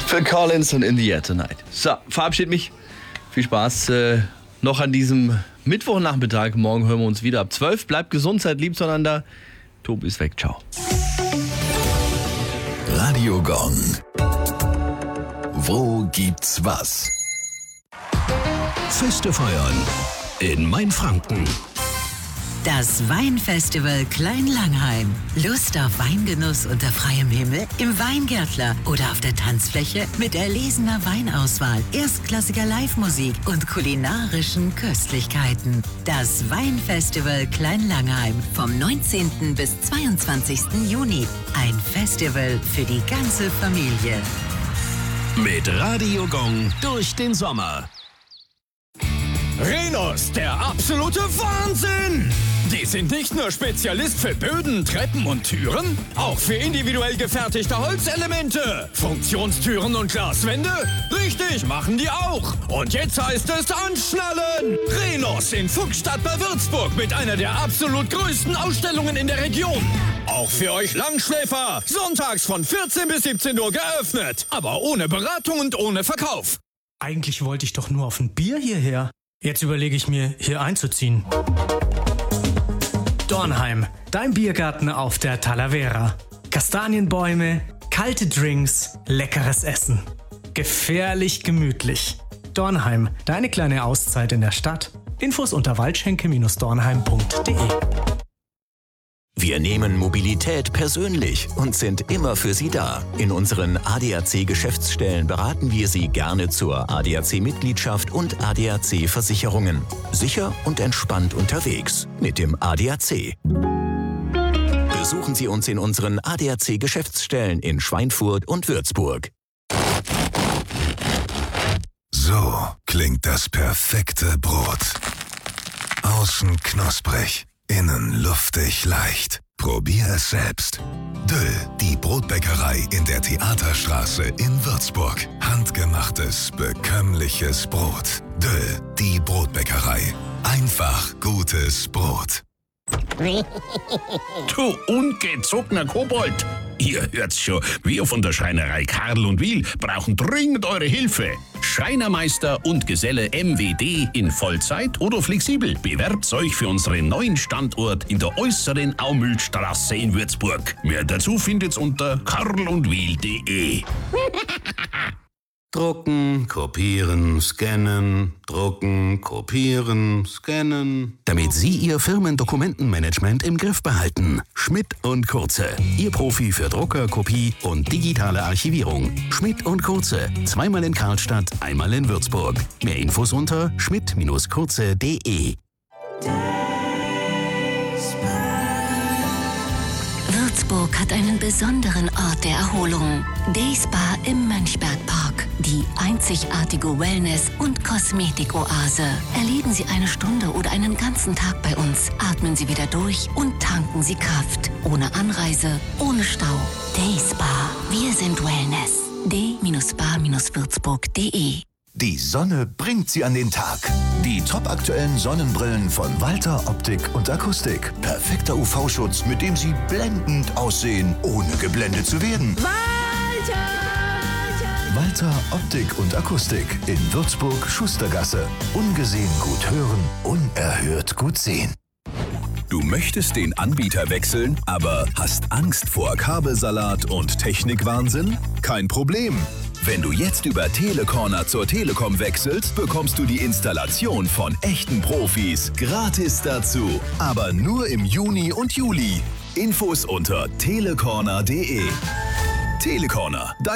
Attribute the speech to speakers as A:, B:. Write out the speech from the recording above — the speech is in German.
A: Phil Collins und In the Air Tonight. So, verabschiede mich. Viel Spaß noch an diesem Mittwochnachmittag. Morgen hören wir uns wieder ab 12. Bleibt gesund, seid lieb zueinander. Tobi ist weg. Ciao.
B: Radio Gong. Wo gibt's was? Feste feiern in Mainfranken.
C: Das Weinfestival Klein-Langheim. Lust auf Weingenuss unter freiem Himmel? Im Weingärtler oder auf der Tanzfläche mit erlesener Weinauswahl, erstklassiger Live-Musik und kulinarischen Köstlichkeiten. Das Weinfestival Klein-Langheim vom 19. bis 22. Juni. Ein Festival für die ganze Familie.
B: Mit Radio Gong durch den Sommer.
D: Rhenus, der absolute Wahnsinn! Die sind nicht nur Spezialist für Böden, Treppen und Türen, auch für individuell gefertigte Holzelemente, Funktionstüren und Glaswände. Richtig, machen die auch. Und jetzt heißt es anschnallen! Rhenus in Fuchsstadt bei Würzburg mit einer der absolut größten Ausstellungen in der Region. Auch für euch Langschläfer, sonntags von 14 bis 17 Uhr geöffnet, aber ohne Beratung und ohne Verkauf.
E: Eigentlich wollte ich doch nur auf ein Bier hierher. Jetzt überlege ich mir, hier einzuziehen. Dornheim, dein Biergarten auf der Talavera. Kastanienbäume, kalte Drinks, leckeres Essen. Gefährlich gemütlich. Dornheim, deine kleine Auszeit in der Stadt. Infos unter waldschenke-dornheim.de.
B: Wir nehmen Mobilität persönlich und sind immer für Sie da. In unseren ADAC-Geschäftsstellen beraten wir Sie gerne zur ADAC-Mitgliedschaft und ADAC-Versicherungen. Sicher und entspannt unterwegs mit dem ADAC. Besuchen Sie uns in unseren ADAC-Geschäftsstellen in Schweinfurt und Würzburg.
F: So klingt das perfekte Brot. Außen knusprig. Innen luftig leicht. Probier es selbst. Döll, die Brotbäckerei in der Theaterstraße in Würzburg. Handgemachtes, bekömmliches Brot. Döll, die Brotbäckerei. Einfach gutes Brot.
G: Du ungezogener Kobold! Ihr hört's schon, wir von der Schreinerei Karl und Wiel brauchen dringend eure Hilfe. Schreinermeister und Geselle MWD in Vollzeit oder flexibel. Bewerbt euch für unseren neuen Standort in der äußeren Aumühlstraße in Würzburg. Mehr dazu findet's unter karlundwiel.de.
H: Drucken, kopieren, scannen, drucken, kopieren, scannen.
B: Damit Sie Ihr Firmendokumentenmanagement im Griff behalten. Schmidt & Kurze. Ihr Profi für Drucker, Kopie und digitale Archivierung. Schmidt & Kurze. Zweimal in Karlstadt, einmal in Würzburg. Mehr Infos unter schmidt-kurze.de.
I: Würzburg hat einen besonderen Ort der Erholung. Dayspa im Mönchbergpark. Die einzigartige Wellness- und Kosmetikoase. Erleben Sie eine Stunde oder einen ganzen Tag bei uns. Atmen Sie wieder durch und tanken Sie Kraft. Ohne Anreise, ohne Stau. Dayspa. Wir sind Wellness. d-spa-würzburg.de.
J: Die Sonne bringt sie an den Tag. Die topaktuellen Sonnenbrillen von Walter Optik und Akustik. Perfekter UV-Schutz, mit dem Sie blendend aussehen, ohne geblendet zu werden. Walter Optik und Akustik in Würzburg, Schustergasse. Ungesehen gut hören, unerhört gut sehen.
B: Du möchtest den Anbieter wechseln, aber hast Angst vor Kabelsalat und Technikwahnsinn? Kein Problem. Wenn du jetzt über Telecorner zur Telekom wechselst, bekommst du die Installation von echten Profis gratis dazu. Aber nur im Juni und Juli. Infos unter telecorner.de. Telecorner.